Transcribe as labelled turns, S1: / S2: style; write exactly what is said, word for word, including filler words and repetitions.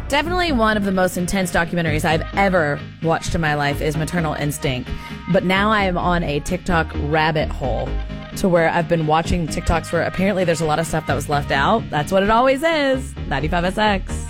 S1: Definitely one of the most intense documentaries I've ever watched in my life is Maternal Instinct. But now I am on a TikTok rabbit hole to where I've been watching TikToks where apparently there's a lot of stuff that was left out. That's what it always is. ninety-five S X.